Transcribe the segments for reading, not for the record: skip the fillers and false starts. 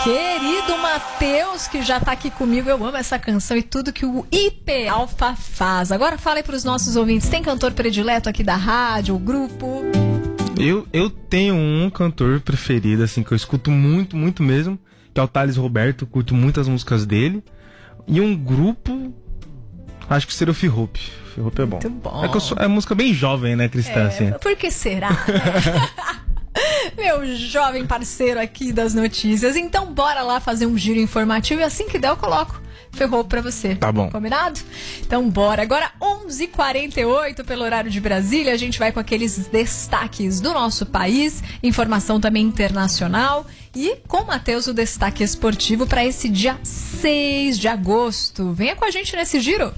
Querido Matheus, que já tá aqui comigo, eu amo essa canção e tudo que o IP Alpha faz. Agora fala aí pros nossos ouvintes, tem cantor predileto aqui da rádio, o grupo? Eu tenho um cantor preferido, assim, que eu escuto muito, muito mesmo, que é o Thales Roberto, curto muitas músicas dele. E um grupo, acho que seria o F-Hope. F-Hope é bom. Muito bom. É música bem jovem, né, cristã, assim. Por que será, né? Meu jovem parceiro aqui das notícias. Então bora lá fazer um giro informativo e assim que der eu coloco Ferrou pra você. Tá bom. Combinado? Então bora. Agora 11h48 pelo horário de Brasília. A gente vai com aqueles destaques do nosso país. Informação também internacional. E com o Matheus o destaque esportivo para esse dia 6 de agosto. Venha com a gente nesse giro.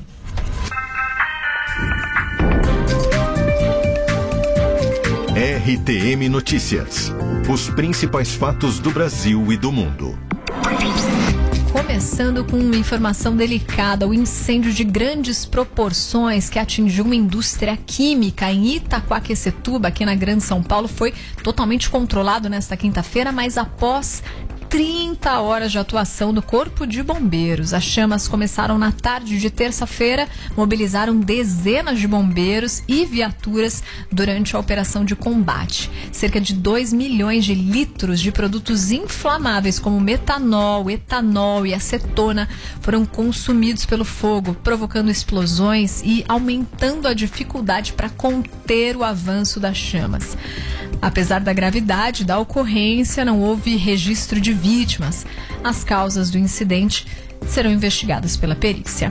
RTM Notícias. Os principais fatos do Brasil e do mundo. Começando com uma informação delicada, o incêndio de grandes proporções que atingiu uma indústria química em Itaquaquecetuba, aqui na Grande São Paulo, foi totalmente controlado nesta quinta-feira, mas após 30 horas de atuação do Corpo de Bombeiros. As chamas começaram na tarde de terça-feira, mobilizaram dezenas de bombeiros e viaturas durante a operação de combate. Cerca de 2 milhões de litros de produtos inflamáveis como metanol, etanol e acetona foram consumidos pelo fogo, provocando explosões e aumentando a dificuldade para conter o avanço das chamas. Apesar da gravidade da ocorrência, não houve registro de vítimas. As causas do incidente serão investigadas pela perícia.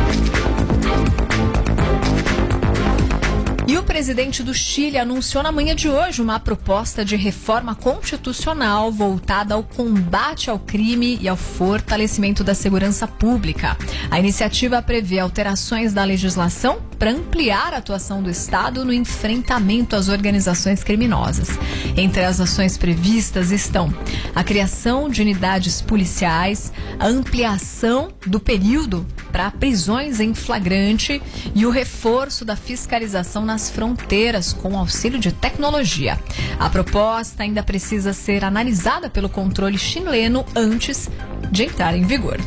E o presidente do Chile anunciou na manhã de hoje uma proposta de reforma constitucional voltada ao combate ao crime e ao fortalecimento da segurança pública. A iniciativa prevê alterações da legislação para ampliar a atuação do Estado no enfrentamento às organizações criminosas. Entre as ações previstas estão a criação de unidades policiais, a ampliação do período para prisões em flagrante e o reforço da fiscalização nas fronteiras com auxílio de tecnologia. A proposta ainda precisa ser analisada pelo controle chileno antes de entrar em vigor.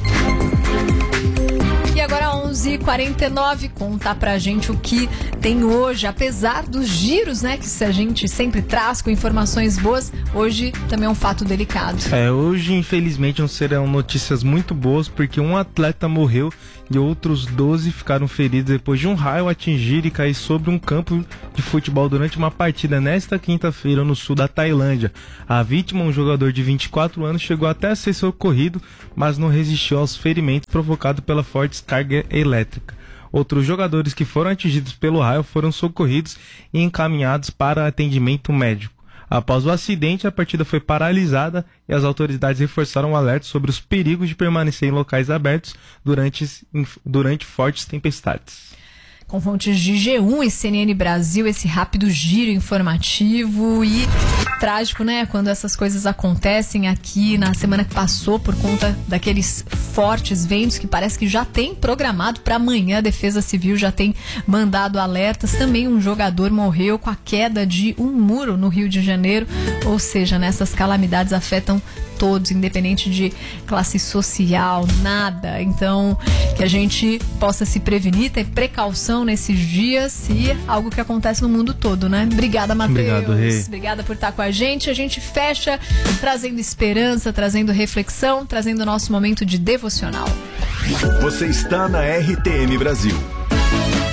E agora 11h49, conta pra gente o que tem hoje, apesar dos giros, né, que a gente sempre traz com informações boas, hoje também é um fato delicado. Hoje infelizmente não serão notícias muito boas, porque um atleta morreu e outros 12 ficaram feridos depois de um raio atingir e cair sobre um campo de futebol durante uma partida nesta quinta-feira no sul da Tailândia. A vítima, um jogador de 24 anos, chegou até a ser socorrido, mas não resistiu aos ferimentos provocados pela forte descarga elétrica. Outros jogadores que foram atingidos pelo raio foram socorridos e encaminhados para atendimento médico. Após o acidente, a partida foi paralisada e as autoridades reforçaram o alerta sobre os perigos de permanecer em locais abertos durante fortes tempestades. Com fontes de G1 e CNN Brasil, esse rápido giro informativo e trágico, né? Quando essas coisas acontecem aqui na semana que passou por conta daqueles fortes ventos que parece que já tem programado para amanhã. A Defesa Civil já tem mandado alertas. Também um jogador morreu com a queda de um muro no Rio de Janeiro. Ou seja, essas calamidades afetam todos, independente de classe social, nada. Então, que a gente possa se prevenir, ter precaução nesses dias e algo que acontece no mundo todo, né? Obrigada, Matheus. Obrigado, Rê. Obrigada por estar com a gente. A gente fecha trazendo esperança, trazendo reflexão, trazendo o nosso momento de devocional. Você está na RTM Brasil.